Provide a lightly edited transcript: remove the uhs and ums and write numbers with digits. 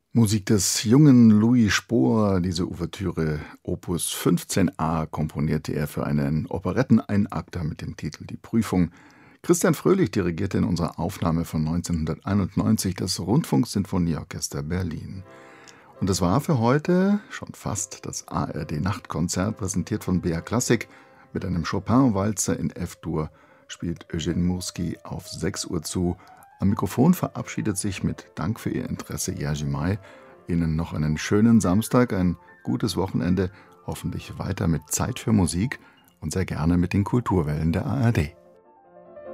Musik des jungen Louis Spohr. Diese Ouvertüre Opus 15a komponierte er für einen Operetten-Einakter mit dem Titel Die Prüfung. Christian Fröhlich dirigierte in unserer Aufnahme von 1991 das Rundfunksinfonieorchester Berlin. Und das war für heute schon fast das ARD-Nachtkonzert, präsentiert von BR Classic. Mit einem Chopin-Walzer in F-Dur spielt Eugene Murski auf 6 Uhr zu. Am Mikrofon verabschiedet sich mit Dank für Ihr Interesse Jerzy May. Ihnen noch einen schönen Samstag, ein gutes Wochenende, hoffentlich weiter mit Zeit für Musik und sehr gerne mit den Kulturwellen der ARD.